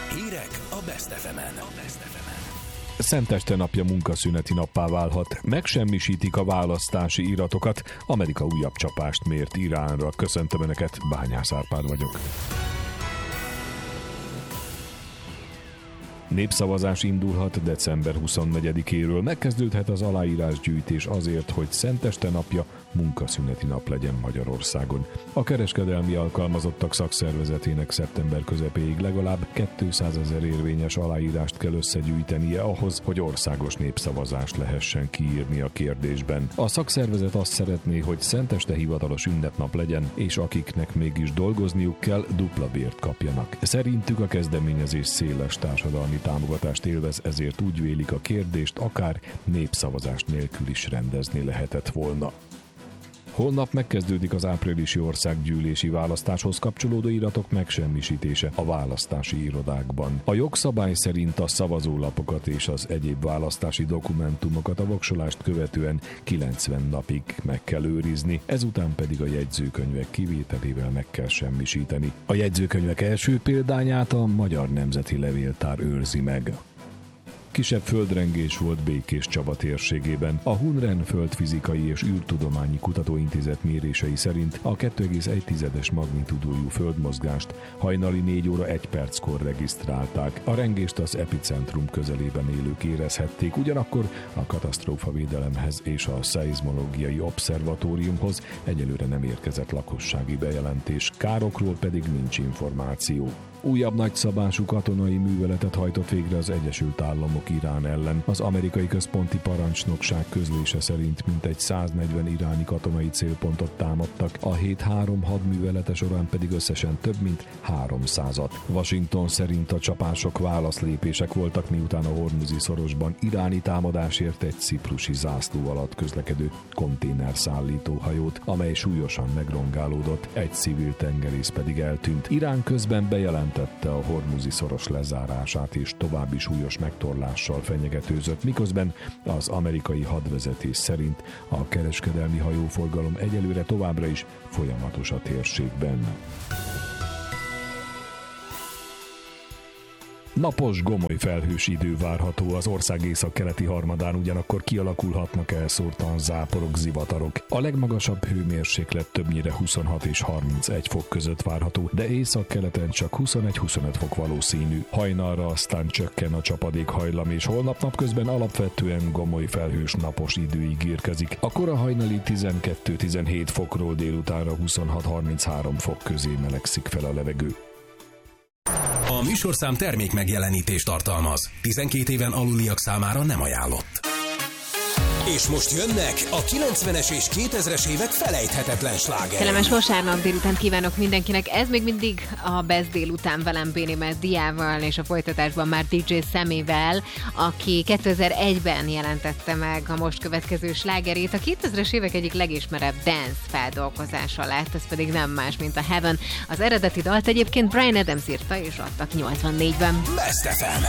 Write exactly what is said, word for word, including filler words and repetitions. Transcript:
Hírek a Best ef emen. Szenteste napja munkaszüneti nappá válhat. Megsemmisítik a választási iratokat. Amerika újabb csapást mért Iránra. Köszöntöm Önöket, Bányász Árpád vagyok. Népszavazás indulhat december huszonnegyedikéről. Megkezdődhet az aláírásgyűjtés azért, hogy Szenteste napja munkaszüneti nap legyen Magyarországon. A kereskedelmi alkalmazottak szakszervezetének szeptember közepéig legalább kétszázezer érvényes aláírást kell összegyűjtenie ahhoz, hogy országos népszavazást lehessen kiírni a kérdésben. A szakszervezet azt szeretné, hogy Szenteste hivatalos ünnepnap legyen, és akiknek mégis dolgozniuk kell, dupla bért kapjanak. Szerintük a kezdeményezés széles társadalmi támogatást élvez, ezért úgy vélik, a kérdést akár népszavazás nélkül is rendezni lehetett volna. Holnap megkezdődik az áprilisi országgyűlési választáshoz kapcsolódó iratok megsemmisítése a választási irodákban. A jogszabály szerint a szavazólapokat és az egyéb választási dokumentumokat a voksolást követően kilencven napig meg kell őrizni, ezután pedig a jegyzőkönyvek kivételével meg kell semmisíteni. A jegyzőkönyvek első példányát a Magyar Nemzeti Levéltár őrzi meg. Kisebb földrengés volt Békés Csaba térségében. A Hunren Földfizikai és űrtudományi kutatóintézet mérései szerint a kettő egész egy tizedes magnitúdójú földmozgást hajnali négy óra egy perckor regisztrálták. A rengést az epicentrum közelében élők érezhették, ugyanakkor a katasztrófavédelemhez és a szeizmológiai obszervatóriumhoz egyelőre nem érkezett lakossági bejelentés, károkról pedig nincs információ. Újabb nagyszabású katonai műveletet hajtott végre az Egyesült Államok Irán ellen. Az amerikai központi parancsnokság közlése szerint mintegy száznegyven iráni katonai célpontot támadtak, a hét három hadművelete során pedig összesen több mint háromszázat. Washington szerint a csapások válaszlépések voltak, miután a Hormuzi szorosban iráni támadásért egy ciprusi zászló alatt közlekedő konténerszállító hajót, amely súlyosan megrongálódott, egy civil tengerész pedig eltűnt. Irán közben bejelent tette a Hormuzi szoros lezárását és további súlyos megtorlással fenyegetőzött, miközben az amerikai hadvezetés szerint a kereskedelmi hajóforgalom egyelőre továbbra is folyamatos a térségben. Napos, gomoly felhős idő várható, az ország északkeleti harmadán ugyanakkor kialakulhatnak elszórtan záporok, zivatarok. A legmagasabb hőmérséklet többnyire huszonhat és harmincegy fok között várható, de északkeleten csak huszonegy-huszonöt fok valószínű. Hajnalra aztán csökken a csapadékhajlam, és holnap napközben alapvetően gomoly felhős napos idő ígérkezik. A kora hajnali tizenkettő-tizenhét fokról délutánra huszonhat-harminchárom fok közé melegszik fel a levegő. A műsorszám termék megjelenítést tartalmaz. tizenkét éven aluliak számára nem ajánlott. És most jönnek a kilencvenes és kétezres évek felejthetetlen slágerei. Kellemes vasárnap délután kívánok mindenkinek. Ez még mindig a Best délután velem, Bénémez Diával, és a folytatásban már dé dzsé Szemével, aki kétezer-egyben jelentette meg a most következő slágerét. A kétezres évek egyik legismerebb dance feldolgozása lett, ez pedig nem más, mint a Heaven. Az eredeti dalt egyébként Bryan Adams írta és adtak nyolcvannégyben. Best ef em.